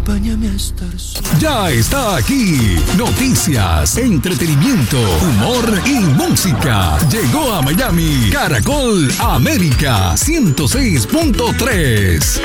Acompáñame a estar solo. Ya está aquí. Noticias, entretenimiento, humor y música. Llegó a Miami Caracol América 106.3.